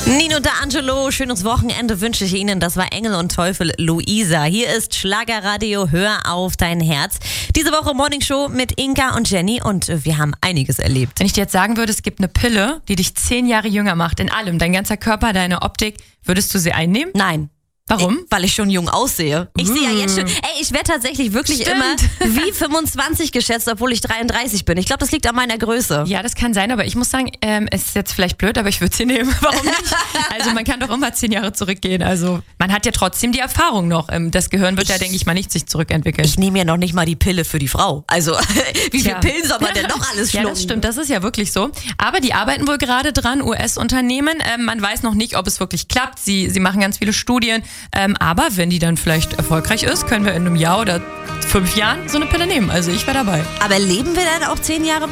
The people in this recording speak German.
Nino D'Angelo, schönes Wochenende wünsche ich Ihnen. Das war Engel und Teufel Luisa. Hier ist Schlagerradio, hör auf dein Herz. Diese Woche Morningshow mit Inka und Jenny und wir haben einiges erlebt. Wenn ich dir jetzt sagen würde, es gibt eine Pille, die dich 10 Jahre jünger macht, in allem, dein ganzer Körper, deine Optik, würdest du sie einnehmen? Nein. Warum? Weil ich schon jung aussehe. Ich sehe ja jetzt schon, ich werde tatsächlich wirklich immer wie 25 geschätzt, obwohl ich 33 bin. Ich glaube, das liegt an meiner Größe. Ja, das kann sein, aber ich muss sagen, es ist jetzt vielleicht blöd, aber ich würde sie nehmen. Warum nicht? Also man kann doch immer 10 Jahre zurückgehen. Also man hat ja trotzdem die Erfahrung noch. Das Gehirn wird ja, denke ich mal, nicht sich zurückentwickeln. Ich nehme ja noch nicht mal die Pille für die Frau. Also wie viele Pillen soll man denn noch alles schlucken? Ja, das stimmt, das ist ja wirklich so. Aber die arbeiten wohl gerade dran, US-Unternehmen. Man weiß noch nicht, ob es wirklich klappt. Sie machen ganz viele Studien. Aber wenn die dann vielleicht erfolgreich ist, können wir in einem Jahr oder 5 Jahren so eine Pille nehmen. Also ich wäre dabei. Aber leben wir dann auch 10 Jahre